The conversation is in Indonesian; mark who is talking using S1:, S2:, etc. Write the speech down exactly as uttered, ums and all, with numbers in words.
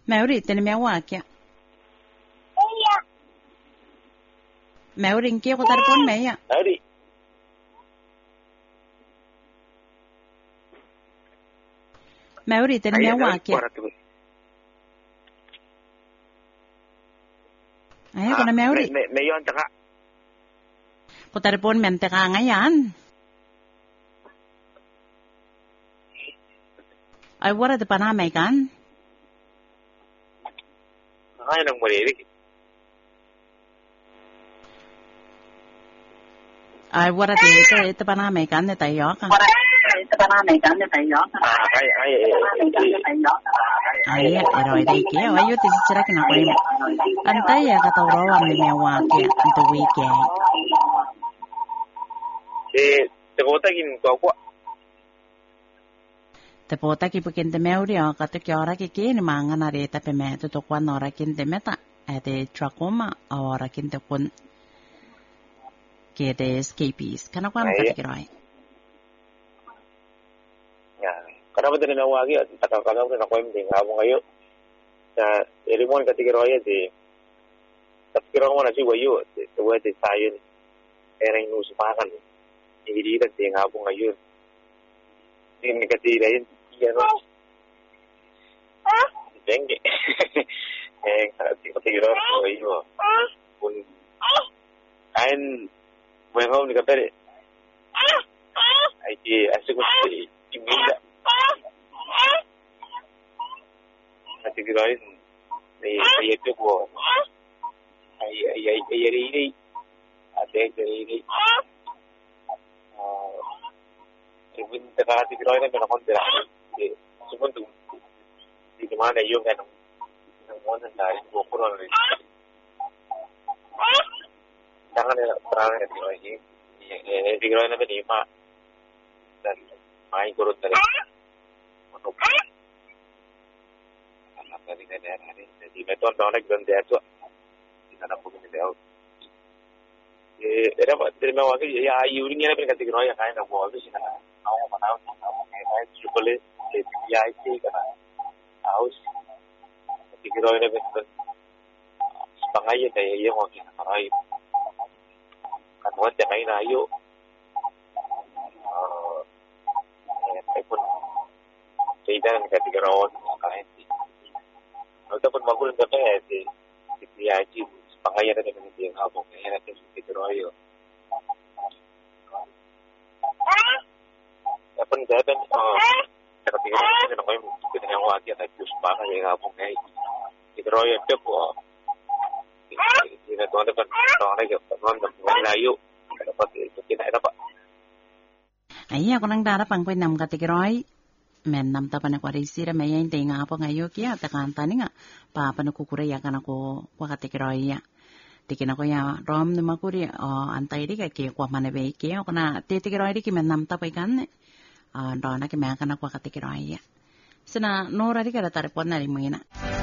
S1: Mauri tene mea wakia. Mauri inkia ko tarpon mea.
S2: Mauri.
S1: Mauri tene mea wakia. Ay, ko na Mauri.
S2: Me me yon taka.
S1: Ko tarpon mente ka ngayon. Ay, wala de panamay kan?
S2: Ay, nang muli.
S1: Ay, wala de ito, ito panamay kan, ito tayo ka.
S3: Wala, ito panamay kan, ito tayo ka.
S2: Ay, ay,
S1: ay. Ay, pero ito iki, ay, ito si Chira kinakoy mo. Antay, katawrawan ni Mea Waki, ito weekend.
S2: Eh, tegotagin ko ako.
S1: Te pota ki pukin te meuri o kato ki ora ki ki ni manga na reta pe me to to kwan ora kin te meta e te trakoma ora kin te kun ki te escapees kana kwan ka te kiroi
S2: ya kana ba te na wagi taka kana ba na ko imding abo ngayo sa elimon ka te kiroi de tap kiroi mo na si wayo te wa te sayon era inu supakan hindi ka te abo ngayo ini ka te lain ano Bengi eh kalau tiga orang itu pun kain mereka ni kata ai ki asyik mesti imida nanti kita ini ni itu ko ai ai ai ai ini ada ini ah ibin terkait kita ini memang kontra Sumun tu di mana yung kan ang mga nangyari ko ko ron jangan ya perang itu lagi eh di kira na benima dan main kurut dari untuk anak dari daerah ini jadi beton donek dan dia tu di sana pun ini dia eh era terima waktu ya ayuring ni pun kata kira ya kain nak buat tu sih nak mau mana mau kayak chocolate ya itu kan haus pikir orang ini betul sepangai daya yang mungkin karai kan buat yang lain ayo eh pun tidak ketika orang kain sih ataupun makul untuk apa sih ya itu sepangai ada dengan dia ngabung ya nanti pikir ayo apa nih dan tapi ini nak main kita yang wajib ada jus bahkan yang ngabung ni kita royak tu ko kita tuan dapat tuan lagi tuan dapat layu dapat itu kita dapat
S1: ay ako nang darapang ko nam katikiroi men nam tapan ko risira may yung tinga po ngayo kya takanta ni nga pa panukukura ya kana ko kwa katikiroi ya tikin ako ya rom na makuri o antay di ka kaya kwa manabay kaya ako na titikiroi di ki men nam tapay kan uh, doon na ki mga kanak wakati kiraya. Sana, no, rari ka na taripon na rin mo yun na.